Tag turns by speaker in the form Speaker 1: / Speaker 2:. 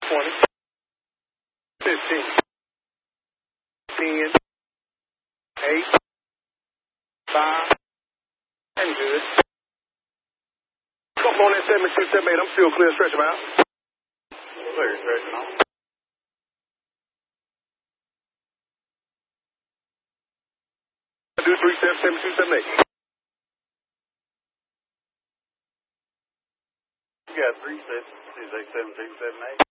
Speaker 1: 20, 15, 10, 8, 5, and good. Come on that 7278. I'm still clear. Stretch them out.
Speaker 2: Clear, stretching on.
Speaker 1: Do 377278.
Speaker 2: You got 3 sets. 267 278.